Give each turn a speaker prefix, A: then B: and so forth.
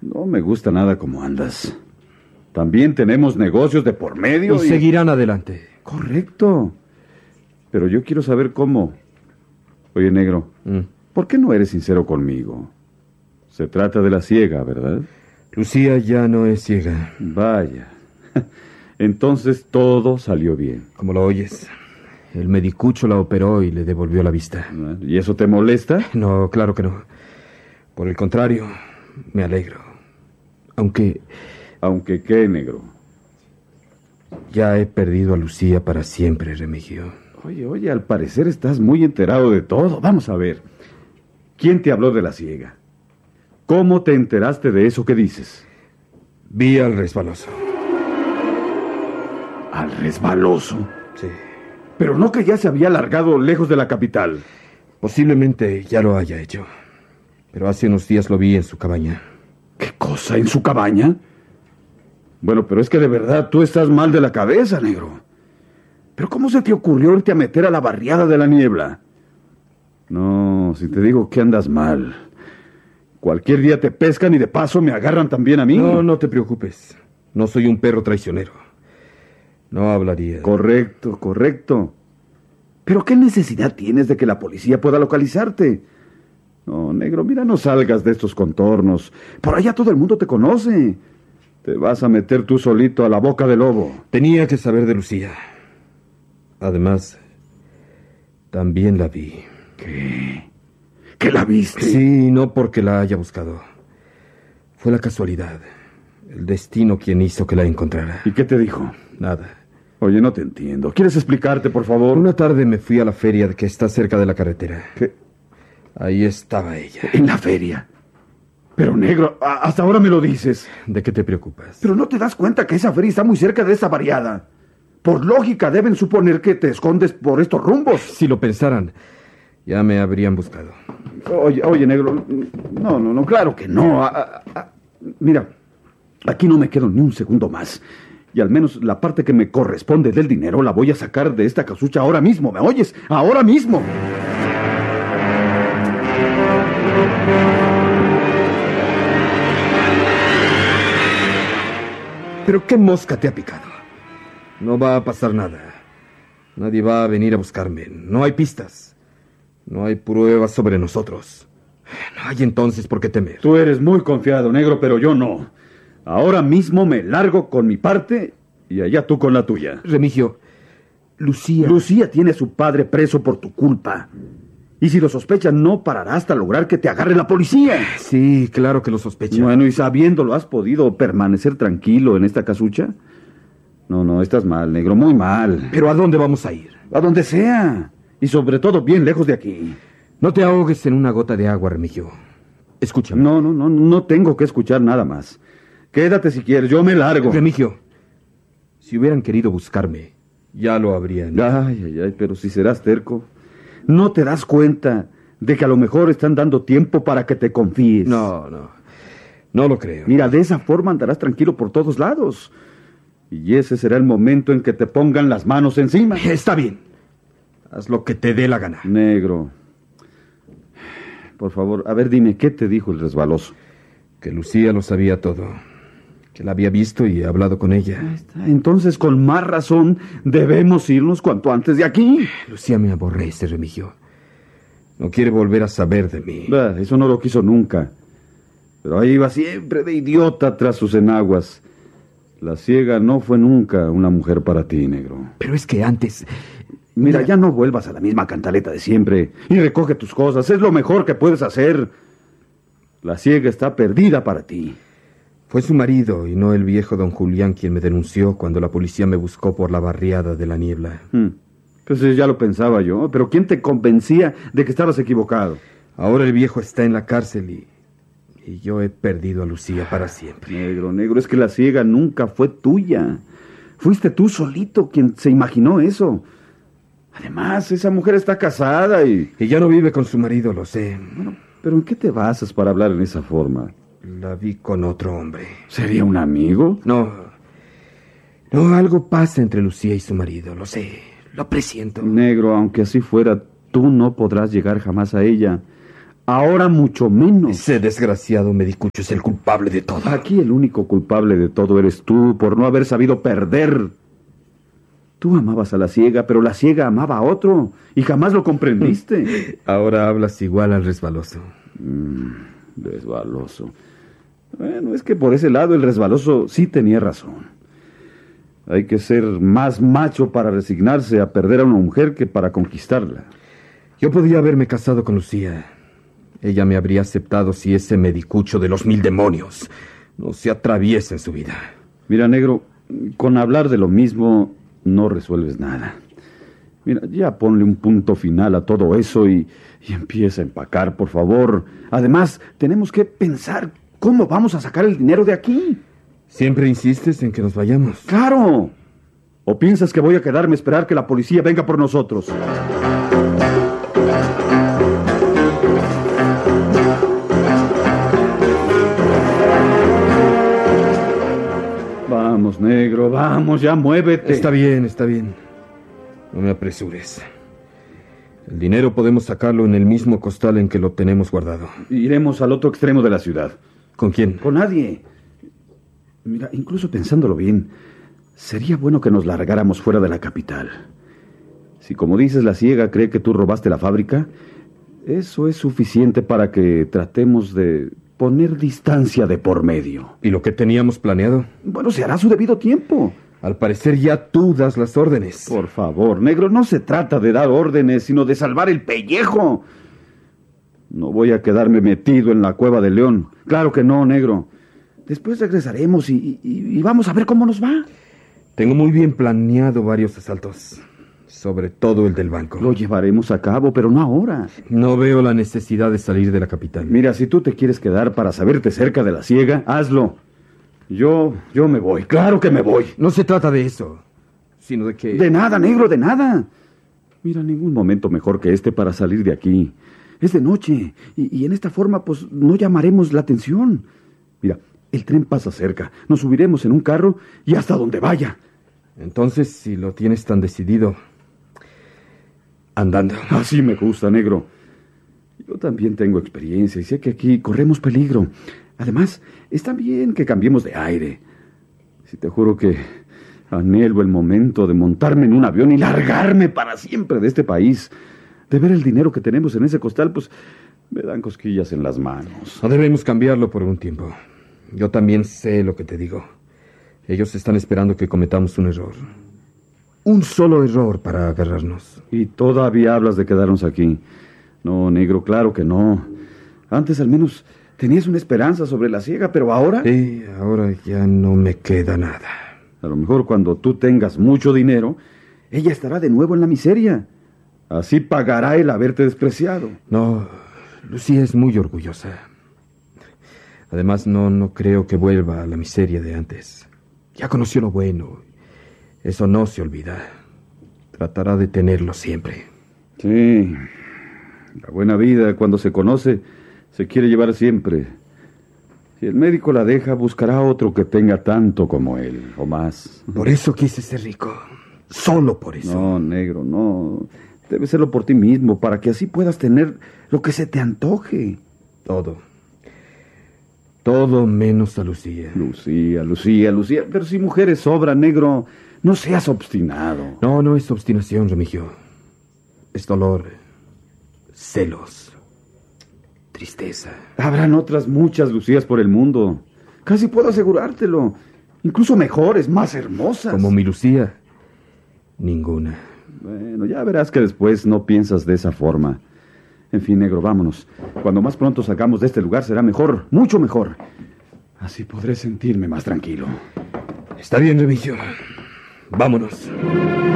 A: No me gusta nada cómo andas. También tenemos negocios de por medio
B: y seguirán adelante.
A: Correcto. Pero yo quiero saber cómo. Oye, negro, ¿por qué no eres sincero conmigo? Se trata de la ciega, ¿verdad?
B: Lucía ya no es ciega.
A: Vaya. Entonces todo salió bien.
B: Como lo oyes. El medicucho la operó y le devolvió la vista.
A: ¿Y eso te molesta?
B: No, claro que no. Por el contrario, me alegro. Aunque...
A: ¿Aunque qué, negro?
B: Ya he perdido a Lucía para siempre, Remigio.
A: Oye, al parecer estás muy enterado de todo. Vamos a ver. ¿Quién te habló de la ciega? ¿Cómo te enteraste de eso que dices?
B: Vi al resbaloso.
A: ¿Al resbaloso?
B: Sí.
A: Pero no que ya se había largado lejos de la capital.
B: Posiblemente ya lo haya hecho. Pero hace unos días lo vi en su cabaña.
A: ¿Qué cosa? ¿En su cabaña? Bueno, pero es que de verdad tú estás mal de la cabeza, negro. ¿Pero cómo se te ocurrió irte a meter a la barriada de la niebla? No, si te digo que andas mal. Cualquier día te pescan y de paso me agarran también a mí.
B: No te preocupes. No soy un perro traicionero. No hablaría.
A: Correcto. ¿Pero qué necesidad tienes de que la policía pueda localizarte? No, negro, mira, no salgas de estos contornos. Por allá todo el mundo te conoce. Te vas a meter tú solito a la boca del lobo.
B: Tenía que saber de Lucía. Además, también la vi.
A: ¿Qué? ¿Que la viste?
B: Sí, no porque la haya buscado. Fue la casualidad. El destino quien hizo que la encontrara.
A: ¿Y qué te dijo?
B: Nada.
A: Oye, no te entiendo. ¿Quieres explicarte, por favor?
B: Una tarde me fui a la feria que está cerca de la carretera.
A: ¿Qué?
B: Ahí estaba ella.
A: ¿En la feria? Pero, negro, hasta ahora me lo dices.
B: ¿De qué te preocupas?
A: Pero no te das cuenta que esa feria está muy cerca de esa barriada. Por lógica deben suponer que te escondes por estos rumbos.
B: Si lo pensaran, ya me habrían buscado.
A: Oye, negro, no, claro que no. Mira, aquí no me quedo ni un segundo más. Y al menos la parte que me corresponde del dinero la voy a sacar de esta casucha ahora mismo. ¿Me oyes? ¡Ahora mismo!
B: ¿Pero qué mosca te ha picado? No va a pasar nada. Nadie va a venir a buscarme. No hay pistas. No hay pruebas sobre nosotros. No hay entonces por qué temer.
A: Tú eres muy confiado, negro, pero yo no. Ahora mismo me largo con mi parte y allá tú con la tuya.
B: Remigio, Lucía...
A: Lucía tiene a su padre preso por tu culpa. Y si lo sospechas, no parará hasta lograr que te agarre la policía.
B: Sí, claro que lo sospecha.
A: Bueno, y sabiéndolo, ¿has podido permanecer tranquilo en esta casucha? No, estás mal, negro, muy mal.
B: ¿Pero a dónde vamos a ir?
A: A donde sea. Y sobre todo bien lejos de aquí.
B: No te ahogues en una gota de agua, Remigio. Escúchame.
A: No tengo que escuchar nada más. Quédate si quieres, yo me largo.
B: Remigio, si hubieran querido buscarme, ya lo habrían.
A: Ay, pero si serás terco. ¿No te das cuenta de que a lo mejor están dando tiempo para que te confíes?
B: No lo creo.
A: Mira, de esa forma andarás tranquilo por todos lados. Y ese será el momento en que te pongan las manos encima.
B: Está bien. Haz lo que te dé la gana.
A: Negro, por favor, a ver, dime, ¿qué te dijo el resbaloso?
B: Que Lucía lo sabía todo. Que la había visto y hablado con ella.
A: Ahí está. Entonces, con más razón, debemos irnos cuanto antes de aquí.
B: Lucía me aborrece, Remigio. No quiere volver a saber de mí.
A: Eso no lo quiso nunca. Pero ahí iba siempre de idiota tras sus enaguas. La ciega no fue nunca una mujer para ti, negro.
B: Pero es que antes...
A: Mira, ya no vuelvas a la misma cantaleta de siempre. Y recoge tus cosas. Es lo mejor que puedes hacer. La ciega está perdida para ti.
B: Fue su marido y no el viejo don Julián quien me denunció cuando la policía me buscó por la barriada de la niebla.
A: Pues ya lo pensaba yo. Pero ¿quién te convencía de que estabas equivocado?
B: Ahora el viejo está en la cárcel y yo he perdido a Lucía para siempre.
A: Negro, es que la ciega nunca fue tuya. Fuiste tú solito quien se imaginó eso. Además, esa mujer está casada y
B: ya no vive con su marido, lo sé.
A: Bueno, ¿pero en qué te basas para hablar en esa forma?
B: La vi con otro hombre.
A: ¿Sería un amigo?
B: No, algo pasa entre Lucía y su marido, lo sé, lo presiento.
A: Negro, aunque así fuera, tú no podrás llegar jamás a ella. Ahora mucho menos.
B: Ese desgraciado Medicucho es el culpable de todo.
A: Aquí el único culpable de todo eres tú, por no haber sabido perder. Tú amabas a la ciega, pero la ciega amaba a otro, y jamás lo comprendiste.
B: Ahora hablas igual al resbaloso.
A: Resbaloso. Bueno, es que por ese lado el resbaloso sí tenía razón. Hay que ser más macho para resignarse a perder a una mujer que para conquistarla.
B: Yo podía haberme casado con Lucía. Ella me habría aceptado si ese Medicucho de los 1000 demonios no se atraviesa en su vida.
A: Mira, negro, con hablar de lo mismo no resuelves nada. Mira, ya ponle un punto final a todo eso y empieza a empacar, por favor. Además, tenemos que pensar cómo vamos a sacar el dinero de aquí.
B: ¿Siempre insistes en que nos vayamos?
A: ¡Claro! ¿O piensas que voy a quedarme a esperar que la policía venga por nosotros? Vamos, negro, vamos, ya muévete.
B: Está bien, está bien. No me apresures. El dinero podemos sacarlo en el mismo costal en que lo tenemos guardado.
A: Iremos al otro extremo de la ciudad.
B: ¿Con quién?
A: Con nadie. Mira, incluso pensándolo bien, sería bueno que nos largáramos fuera de la capital. Si, como dices, la ciega cree que tú robaste la fábrica, eso es suficiente para que tratemos de poner distancia de por medio.
B: ¿Y lo que teníamos planeado?
A: Bueno, se hará a su debido tiempo.
B: Al parecer ya tú das las órdenes.
A: Por favor, negro, no se trata de dar órdenes, sino de salvar el pellejo. No voy a quedarme metido en la cueva del león. Claro que no, negro. Después regresaremos y vamos a ver cómo nos va.
B: Tengo muy bien planeado varios asaltos, sobre todo el del banco.
A: Lo llevaremos a cabo, pero no ahora.
B: No veo la necesidad de salir de la capital.
A: Mira, si tú te quieres quedar para saberte cerca de la ciega, hazlo. Yo me voy, claro que me voy.
B: No se trata de eso, sino de que...
A: De nada, negro, de nada. Mira, ningún momento mejor que este para salir de aquí. Es de noche, y en esta forma, pues, no llamaremos la atención. Mira, el tren pasa cerca, nos subiremos en un carro y hasta donde vaya.
B: Entonces, si lo tienes tan decidido, andando.
A: Así me gusta, negro. Yo también tengo experiencia y sé que aquí corremos peligro. Además, está bien que cambiemos de aire. Si te juro que anhelo el momento de montarme en un avión y largarme para siempre de este país. De ver el dinero que tenemos en ese costal, pues me dan cosquillas en las manos.
B: No debemos cambiarlo por un tiempo. Yo también sé lo que te digo. Ellos están esperando que cometamos un error. Un solo error para agarrarnos.
A: Y todavía hablas de quedarnos aquí. No, negro, claro que no. Antes al menos tenías una esperanza sobre la ciega, pero ahora...
B: Sí, ahora ya no me queda nada.
A: A lo mejor cuando tú tengas mucho dinero, ella estará de nuevo en la miseria. Así pagará el haberte despreciado.
B: No, Lucía es muy orgullosa. Además, no creo que vuelva a la miseria de antes. Ya conoció lo bueno. Eso no se olvida. Tratará de tenerlo siempre.
A: Sí. La buena vida, cuando se conoce, se quiere llevar siempre. Si el médico la deja, buscará otro que tenga tanto como él, o más.
B: Por eso quise ser rico. Solo por eso.
A: No, negro, no. Debe serlo por ti mismo, para que así puedas tener lo que se te antoje.
B: Todo. Todo menos a Lucía.
A: Lucía. Pero si mujeres sobran, negro, no seas obstinado.
B: No es obstinación, Remigio. Es dolor, celos, tristeza.
A: Habrán otras muchas Lucías por el mundo. Casi puedo asegurártelo. Incluso mejores, más hermosas.
B: Como mi Lucía, ninguna.
A: Bueno, ya verás que después no piensas de esa forma. En fin, negro, vámonos. Cuando más pronto salgamos de este lugar será mejor, mucho mejor. Así podré sentirme más tranquilo.
B: Está bien, Remigio. Vámonos.